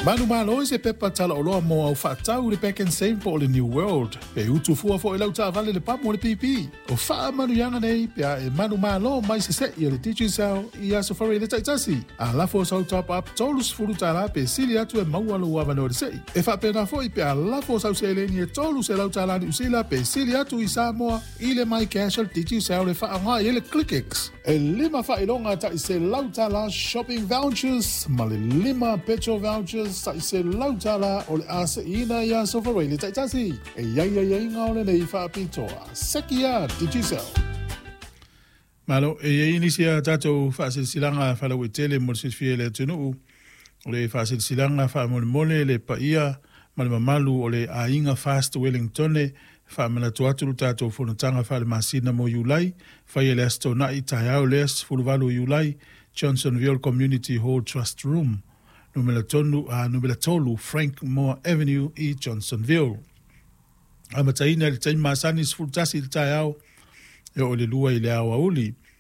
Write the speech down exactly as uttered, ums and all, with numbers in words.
Manu malo se pepa tala o loa mo au whaatau le back and save po le New World. Pe utu fua fo e lau ta vale le pamu le pipi. O wha manu yanga nei, pe a e manu malo mai se se i le teaching sao i a safari le taitasi. A lafo sau top up tolus furu tala pe sili atu e maualo ua no le sei. E wha pena fo i pe a lafo sau se le ni e tolus e lau tala ni usila pe sili atu i Samoa i le mai casual teaching sao le wha anga i le ClickX. E lima wha ilonga ta i se lau tala shopping vouchers, ma le lima petrol vouchers sa i se lautala o le asa ina ia sofawai le taitasi. E iai iai iai ngau le nei whaapitoa. Sekia, Digicel. Malo, e iai inisia tatou whaasilsilanga whalau e tele mo le sisfie le tunu. O le whaasilsilanga whaamole mole le paia, ma le mamalu o le ainga fast Wellingtone, whaamana tuaturu tatou whunatanga whaale masina mo Iulai, whai le asto na i taiao les fuluvalu Iulai, Johnsonville Community Hall Trust Room. Numela tonu a uh, numela tolu Frank Moore Avenue i Johnsonville. A mataina le taima masani sfultasi le taiao e o le lua i le awa uli.